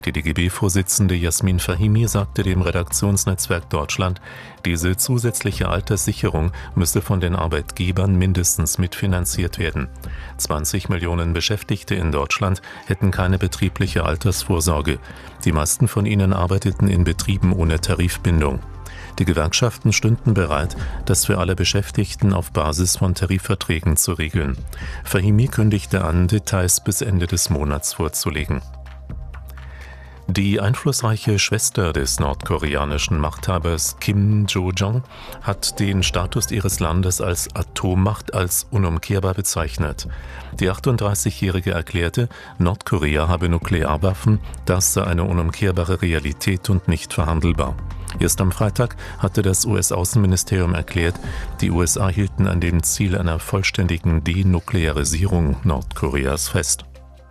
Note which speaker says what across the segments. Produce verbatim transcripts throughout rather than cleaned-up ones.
Speaker 1: Die D G B-Vorsitzende Jasmin Fahimi sagte dem Redaktionsnetzwerk Deutschland, diese zusätzliche Alterssicherung müsse von den Arbeitgebern mindestens mitfinanziert werden. zwanzig Millionen Beschäftigte in Deutschland hätten keine betriebliche Altersvorsorge. Die meisten von ihnen arbeiteten in Betrieben ohne Tarifbindung. Die Gewerkschaften stünden bereit, das für alle Beschäftigten auf Basis von Tarifverträgen zu regeln. Fahimi kündigte an, Details bis Ende des Monats vorzulegen. Die einflussreiche Schwester des nordkoreanischen Machthabers Kim Jo-jong hat den Status ihres Landes als Atommacht als unumkehrbar bezeichnet. Die achtunddreißigjährige erklärte, Nordkorea habe Nuklearwaffen, das sei eine unumkehrbare Realität und nicht verhandelbar. Erst am Freitag hatte das U S-Außenministerium erklärt, die U S A hielten an dem Ziel einer vollständigen Denuklearisierung Nordkoreas fest.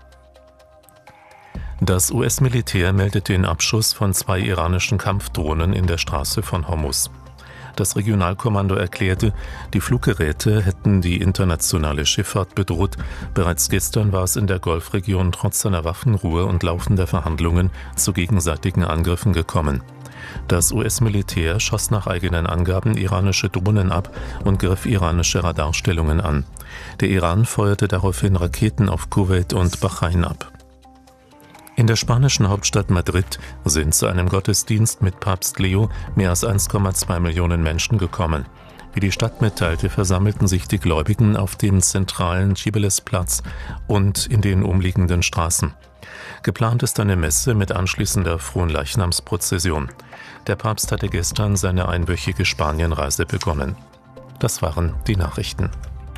Speaker 1: Das U S-Militär meldet den Abschuss von zwei iranischen Kampfdrohnen in der Straße von Hormuz. Das Regionalkommando erklärte, die Fluggeräte hätten die internationale Schifffahrt bedroht. Bereits gestern war es in der Golfregion trotz einer Waffenruhe und laufender Verhandlungen zu gegenseitigen Angriffen gekommen. Das U S-Militär schoss nach eigenen Angaben iranische Drohnen ab und griff iranische Radarstellungen an. Der Iran feuerte daraufhin Raketen auf Kuwait und Bahrain ab. In der spanischen Hauptstadt Madrid sind zu einem Gottesdienst mit Papst Leo mehr als eins Komma zwei Millionen Menschen gekommen. Wie die Stadt mitteilte, versammelten sich die Gläubigen auf dem zentralen Cibeles-Platz und in den umliegenden Straßen. Geplant ist eine Messe mit anschließender Fronleichnamsprozession. Der Papst hatte gestern seine einwöchige Spanienreise begonnen. Das waren die Nachrichten.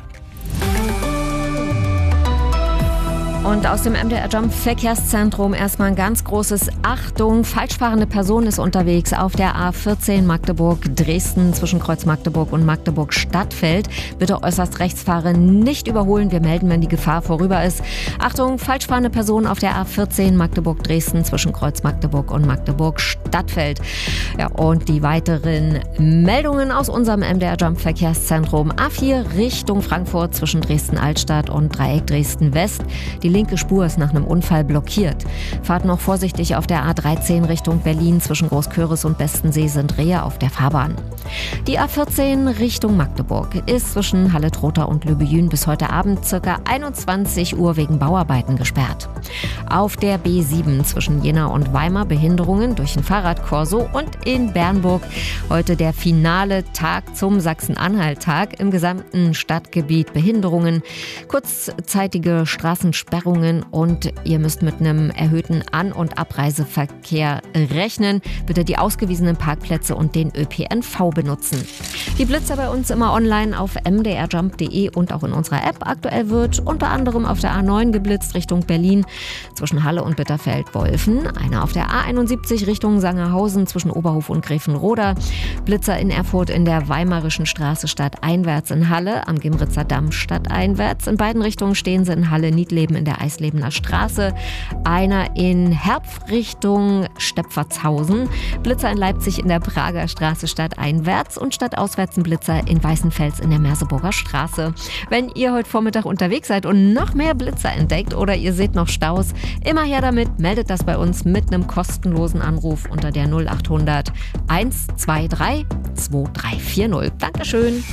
Speaker 2: Und aus dem M D R Jump Verkehrszentrum erstmal ein ganz großes Achtung. Falschfahrende Person ist unterwegs auf der A vierzehn Magdeburg-Dresden zwischen Kreuz Magdeburg und Magdeburg-Stadtfeld. Bitte äußerst rechts fahren, nicht überholen. Wir melden, wenn die Gefahr vorüber ist. Achtung, falschfahrende Person auf der A vierzehn Magdeburg-Dresden zwischen Kreuz Magdeburg und Magdeburg-Stadtfeld. Ja, und die weiteren Meldungen aus unserem M D R Jump Verkehrszentrum. A vier Richtung Frankfurt zwischen Dresden-Altstadt und Dreieck Dresden-West. Die linke Spur ist nach einem Unfall blockiert. Fahrt noch vorsichtig auf der A dreizehn Richtung Berlin. Zwischen Großköris und Bestensee sind Rehe auf der Fahrbahn. Die A vierzehn Richtung Magdeburg ist zwischen Halle-Trotha und Lübejün bis heute Abend ca. einundzwanzig Uhr wegen Bauarbeiten gesperrt. Auf der B sieben zwischen Jena und Weimar Behinderungen durch ein Fahrradkorso und in Bernburg heute der finale Tag zum Sachsen-Anhalt-Tag. Im gesamten Stadtgebiet Behinderungen, kurzzeitige Straßensperrungen und ihr müsst mit einem erhöhten An- und Abreiseverkehr rechnen. Bitte die ausgewiesenen Parkplätze und den Ö P N V benutzen. Die Blitzer bei uns immer online auf m d r jump punkt d e und auch in unserer App. Aktuell wird unter anderem auf der A neun geblitzt Richtung Berlin zwischen Halle und Bitterfeld-Wolfen. Einer auf der A einundsiebzig Richtung Sangerhausen zwischen Oberhof und Gräfenroda. Blitzer in Erfurt in der Weimarischen Straße stadteinwärts in Halle, am Gimritzer Damm stadteinwärts. In beiden Richtungen stehen sie in Halle Niedleben in der Eislebener Straße. Einer in Herpf Richtung Stepfatshausen. Blitzer in Leipzig in der Prager Straße stadteinwärts und stadtauswärts ein Blitzer in Weißenfels in der Merseburger Straße. Wenn ihr heute Vormittag unterwegs seid und noch mehr Blitzer entdeckt oder ihr seht noch Staus, immer her damit, meldet das bei uns mit einem kostenlosen Anruf unter der null achthundert hundertzweiundzwanzig zweiundzwanzig vierzig. Dankeschön.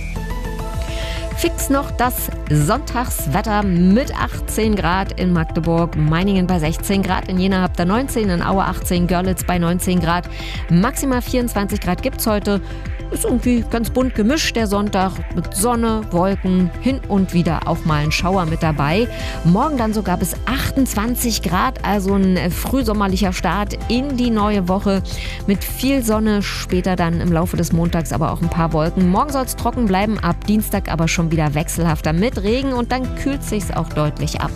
Speaker 2: Fix noch das Sonntagswetter mit achtzehn Grad in Magdeburg, Meiningen bei sechzehn Grad, in Jena habt ihr neunzehn, in Aue achtzehn, Görlitz bei neunzehn Grad, maximal vierundzwanzig Grad gibt's heute. Ist irgendwie ganz bunt gemischt, der Sonntag mit Sonne, Wolken, hin und wieder auch mal ein Schauer mit dabei. Morgen dann sogar bis achtundzwanzig Grad, also ein frühsommerlicher Start in die neue Woche mit viel Sonne, später dann im Laufe des Montags aber auch ein paar Wolken. Morgen soll es trocken bleiben, ab Dienstag aber schon wieder wechselhafter mit Regen und dann kühlt sich's auch deutlich ab.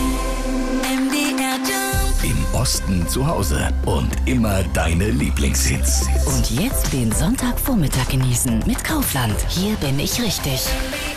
Speaker 3: Im Osten zu Hause und immer deine Lieblingshits.
Speaker 4: Und jetzt den Sonntagvormittag genießen mit Kaufland. Hier bin ich richtig.